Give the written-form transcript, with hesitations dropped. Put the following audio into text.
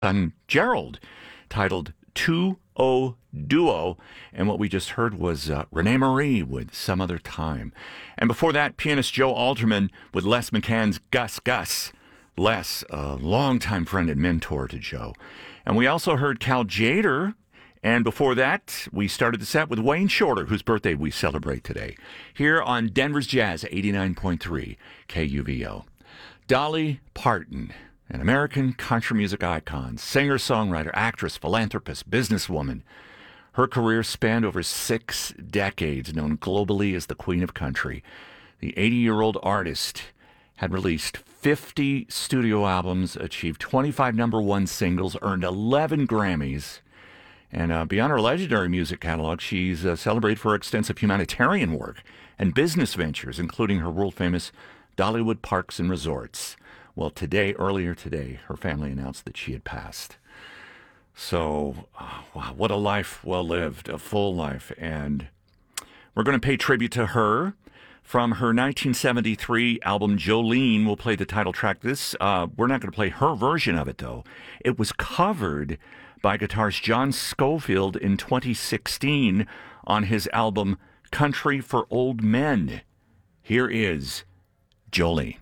son Gerald, titled 2-O Duo. And what we just heard was Renee Marie with Some Other Time. And before that, pianist Joe Alterman with Les McCann's Gus Gus. Les, a longtime friend and mentor to Joe. And we also heard Cal Tjader. And before that, we started the set with Wayne Shorter, whose birthday we celebrate today, here on Denver's Jazz 89.3 KUVO. Dolly Parton, an American country music icon, singer, songwriter, actress, philanthropist, businesswoman. Her career spanned over 6 decades, known globally as the Queen of Country. The 80-year-old artist had released 50 studio albums, achieved 25 number one singles, earned 11 Grammys. And beyond her legendary music catalog, she's celebrated for her extensive humanitarian work and business ventures, including her world-famous Dollywood Parks and Resorts. Well, earlier today, her family announced that she had passed. So, wow, what a life well lived, a full life. And we're going to pay tribute to her. From her 1973 album Jolene, we'll play the title track. We're not going to play her version of it, though. It was covered by guitarist John Scofield in 2016 on his album Country for Old Men. Here is Jolene.